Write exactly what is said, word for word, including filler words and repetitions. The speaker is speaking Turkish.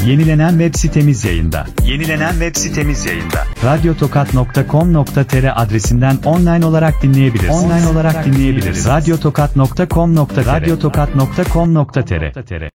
Yenilenen web sitemiz yayında. Yenilenen web sitemiz yayında. radyotokat nokta com nokta tr adresinden online olarak dinleyebilirsiniz. Online olarak dinleyebiliriz. radyotokat nokta com nokta tr radyotokat nokta com nokta tr